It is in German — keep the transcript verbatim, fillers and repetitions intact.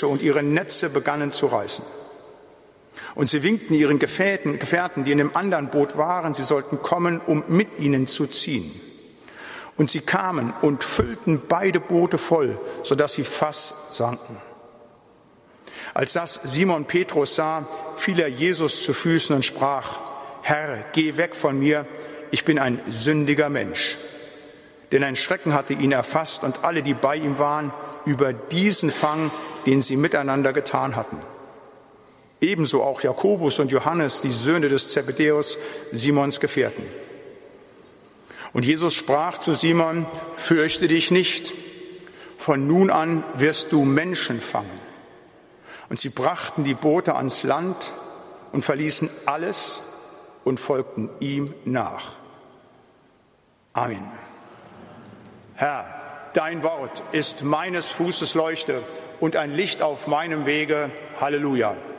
Fische und ihre Netze begannen zu reißen. Und sie winkten ihren Gefährten, Gefährten, die in dem anderen Boot waren, sie sollten kommen, um mit ihnen zu ziehen. Und sie kamen und füllten beide Boote voll, sodass sie fast sanken. Als das Simon Petrus sah, fiel er Jesus zu Füßen und sprach: Herr, geh weg von mir, ich bin ein sündiger Mensch. Denn ein Schrecken hatte ihn erfasst und alle, die bei ihm waren, über diesen Fang, den sie miteinander getan hatten. Ebenso auch Jakobus und Johannes, die Söhne des Zebedäus, Simons Gefährten. Und Jesus sprach zu Simon: Fürchte dich nicht, von nun an wirst du Menschen fangen. Und sie brachten die Boote ans Land und verließen alles und folgten ihm nach. Amen. Herr, dein Wort ist meines Fußes Leuchte und ein Licht auf meinem Wege. Halleluja.